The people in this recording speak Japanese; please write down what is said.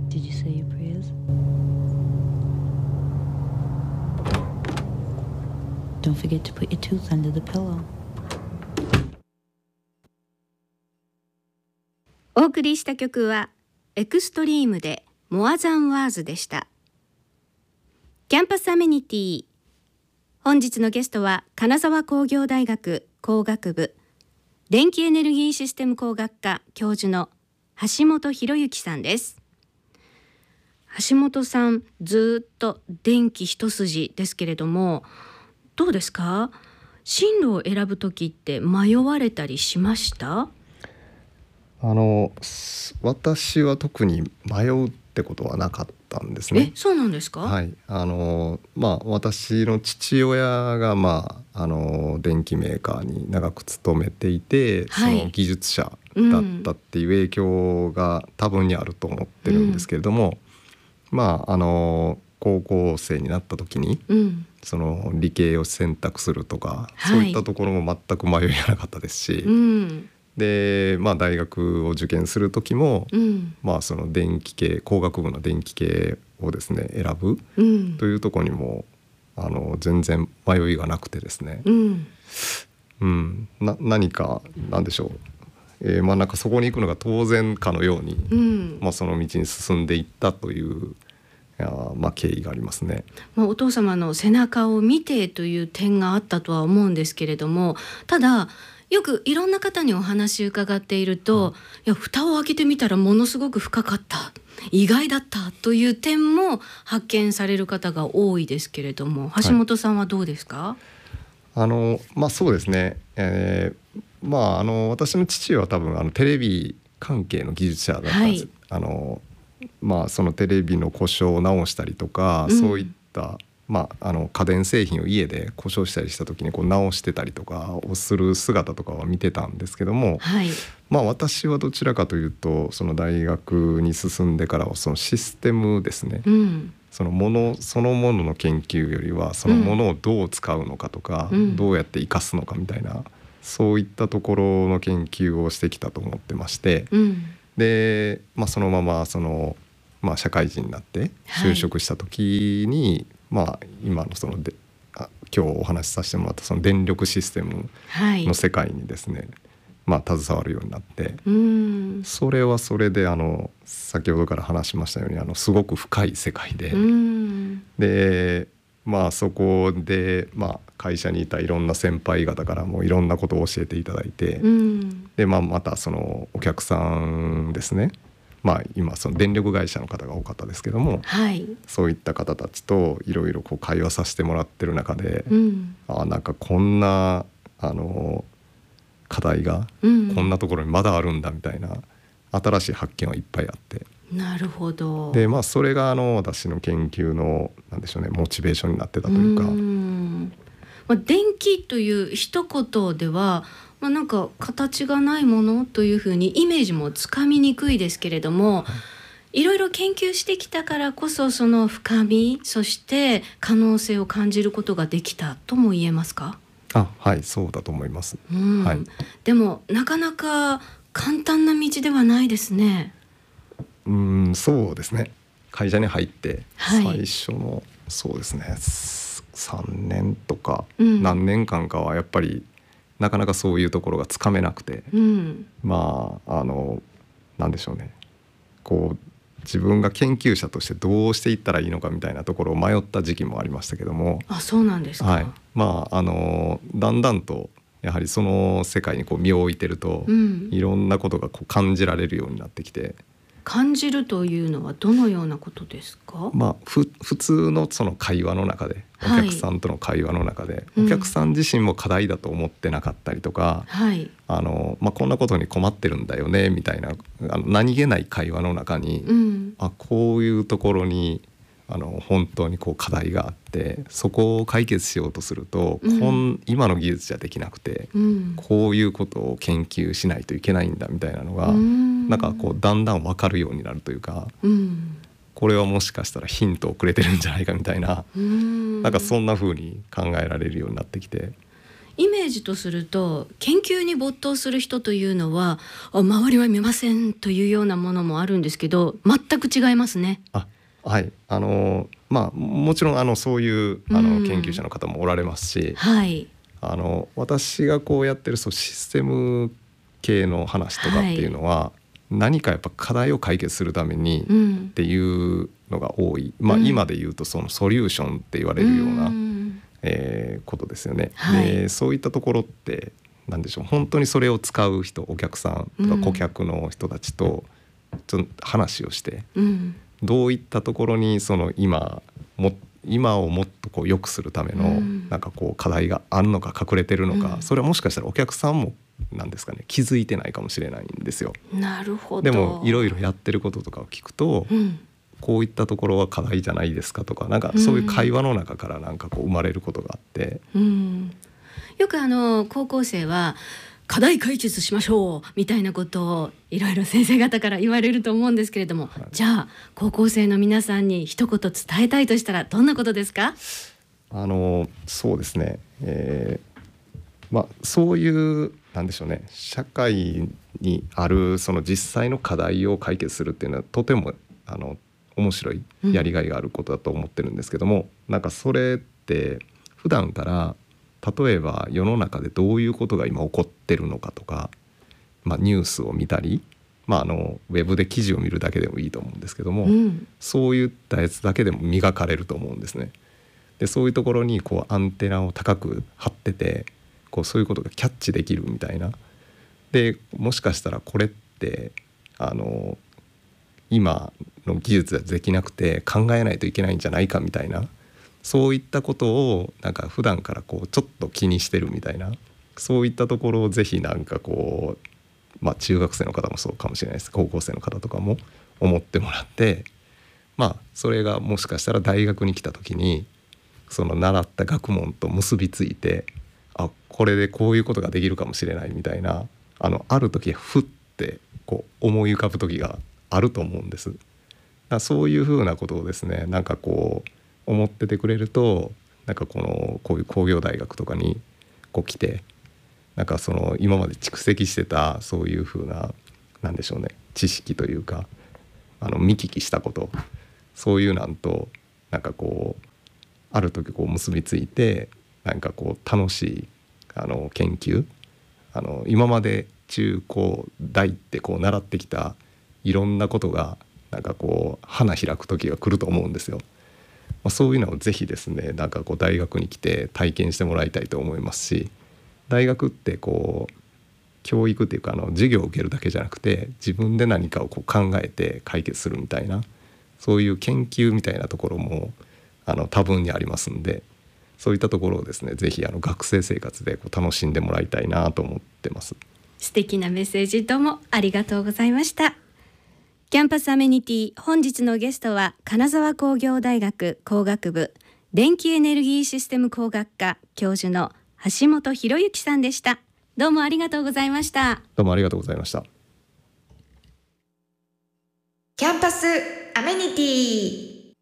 Did you say your prayers? Don't forget to put your tooth under the pillow. お送りした曲はエクストリームでモアザンワーズでした。キャンパスアメニティ、本日のゲストは金沢工業大学工学部電気エネルギーシステム工学科教授の橋本博之さんです。橋本さん、ずっと電気一筋ですけれども、どうですか？進路を選ぶときって迷われたりしました？ 私は特に迷うってことはなかったんですね。 そうなんですか？ はい、私の父親が、電機メーカーに長く勤めていて、 はい、 その技術者だったっていう影響が多分にあると思ってるんですけれども、高校生になった時に、その理系を選択するとか、そういったところも全く迷いがなかったですし、で大学を受験する時も、その電気系工学部の電気系をですね選ぶというところにも全然迷いがなくてですね、何かなんでしょう、なんかそこに行くのが当然かのように、その道に進んでいったという経緯がありますね。 お父様の背中を見てという点があったとは思うんですけれども、ただよくいろんな方にお話伺っていると、いや蓋を開けてみたらものすごく深かった、意外だったという点も発見される方が多いですけれども、橋本さんはどうですか？ そうですね、私の父は多分テレビ関係の技術者だったんです。そのテレビの故障を直したりとか、そういった家電製品を家で故障したりした時に直してたりとかをする姿とかは見てたんですけども、私はどちらかというとその大学に進んでからはそのシステムですね、そのものそのものの研究よりはそのものをどう使うのかとか、どうやって生かすのかみたいな、そういったところの研究をしてきたと思ってまして、で、そのまま社会人になって就職した時に、今の今日お話しさせてもらったその電力システムの世界にですね、携わるようになって、それはそれで先ほどから話しましたようにすごく深い世界で、でそこで、会社にいたいろんな先輩方からもいろんなことを教えていただいて、で、またそのお客さんですね、今その電力会社の方が多かったですけども、そういった方たちといろいろ会話させてもらってる中で、なんかこんな課題がこんなところにまだあるんだみたいな新しい発見はいっぱいあって、 なるほど。 で、それが私の研究のなんでしょうね、モチベーションになってたというか、 電気という一言では、なんか形がないものというふうにイメージもつかみにくいですけれども、いろいろ研究してきたからこそその深み、そして可能性を感じることができたとも言えますか？ はい、そうだと思います。 でもなかなか簡単な道ではないですね。 そうですね。会社に入って最初の、そうですね、3年とか何年間かはやっぱりなかなかそういうところがつかめなくて、なんでしょうね、自分が研究者としてどうしていったらいいのかみたいなところを迷った時期もありましたけども。 そうなんですか。 だんだんとやはりその世界に身を置いてると、いろんなことが感じられるようになってきて。 感じるというのはどのようなことですか？ 普通のその会話の中で、お客さんとの会話の中で、お客さん自身も課題だと思ってなかったりとか、こんなことに困ってるんだよねみたいな何気ない会話の中に、こういうところに本当に課題があって、そこを解決しようとすると、今の技術じゃできなくて、こういうことを研究しないといけないんだみたいなのが、なんかだんだん分かるようになるというか、これはもしかしたらヒントをくれてるんじゃないかみたいな、なんかそんな風に考えられるようになってきて、 イメージとすると研究に没頭する人というのは周りは見ませんというようなものもあるんですけど、全く違いますね。 はい、もちろんそういう研究者の方もおられますし、 はい、 私がこうやってるシステム系の話とかっていうのは、何かやっぱ課題を解決するためにっていうのが多い、今で言うとそのソリューションって言われるような、ことですよね。でそういったところって何でしょう、本当にそれを使う人、お客さんとか顧客の人たちとちょっと話をして、どういったところにその今をもっとこう良くするためのなんかこう課題があるのか隠れてるのか、それはもしかしたらお客さんもなんですかね、気づいてないかもしれないんですよ。 なるほど。 でもいろいろやってることとかを聞くと、こういったところは課題じゃないですかとか、なんかそういう会話の中からなんかこう生まれることがあって、 よく高校生は課題解決しましょうみたいなことをいろいろ先生方から言われると思うんですけれども、じゃあ高校生の皆さんに一言伝えたいとしたらどんなことですか？ そうですね、そういうなんでしょうね、社会にあるその実際の課題を解決するっていうのはとても面白いやりがいがあることだと思ってるんですけども、なんかそれって普段から例えば世の中でどういうことが今起こってるのかとか、ニュースを見たり、ウェブで記事を見るだけでもいいと思うんですけども、そういったやつだけでも磨かれると思うんですね。でそういうところにこうアンテナを高く張ってて、こうそういうことがキャッチできるみたいな。でもしかしたらこれって今の技術でできなくて考えないといけないんじゃないかみたいな、そういったことをなんか普段からこうちょっと気にしてるみたいな、そういったところをぜひなんかこう、中学生の方もそうかもしれないです、高校生の方とかも思ってもらって、それがもしかしたら大学に来た時にその習った学問と結びついて、これでこういうことができるかもしれないみたいな、ある時ふってこう思い浮かぶ時があると思うんです。そういうふうなことをですね、なんかこう思っててくれると、なんかこういう工業大学とかにこう来て、なんかその今まで蓄積してたそういうふうな、なんでしょうね、知識というか見聞きしたこと、そういうなんとなんかこうある時こう結びついて、なんかこう楽しい研究、今まで中高大ってこう習ってきたいろんなことがなんかこう花開く時が来ると思うんですよ。そういうのをぜひですね、なんかこう大学に来て体験してもらいたいと思いますし、大学ってこう教育っていうか授業を受けるだけじゃなくて、自分で何かをこう考えて解決するみたいな、そういう研究みたいなところも多分にありますんで、そういったところをですね、ぜひ学生生活でこう楽しんでもらいたいなと思ってます。 素敵なメッセージどうもありがとうございました。キャンパスアメニティ、本日のゲストは金沢工業大学工学部電気エネルギーシステム工学科教授の橋本博之さんでした。どうもありがとうございました。 どうもありがとうございました。 キャンパスアメニティ。